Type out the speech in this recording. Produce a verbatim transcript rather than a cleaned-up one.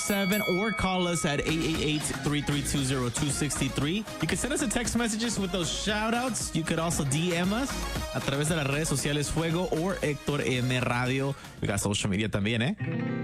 seven or call us at eight eight eight, three three two, zero two six three. You can send us a text messages with those shout outs. You could also D M us a través de las redes sociales Fuego or Héctor M Radio. We got social media también, eh?